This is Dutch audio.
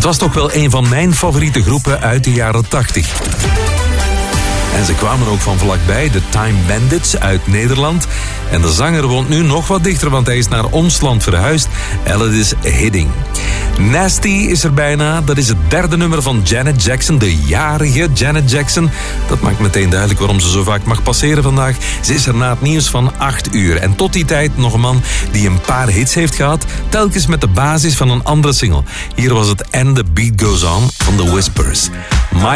was toch wel een van mijn favoriete groepen uit de jaren 80. En ze kwamen ook van vlakbij, de Time Bandits uit Nederland. En de zanger woont nu nog wat dichter, want hij is naar ons land verhuisd. Alice Hidding. Nasty is er bijna. Dat is het derde nummer van Janet Jackson, de jarige Janet Jackson. Dat maakt meteen duidelijk waarom ze zo vaak mag passeren vandaag. Ze is er na het nieuws van 8 uur. En tot die tijd nog een man die een paar hits heeft gehad, telkens met de basis van een andere single. Hier was het And the Beat Goes On van The Whispers.